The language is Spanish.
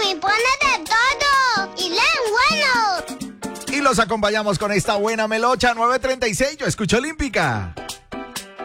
me pone de todo. Y leen bueno. Y los acompañamos con esta buena melocha 936. Yo escucho Olímpica.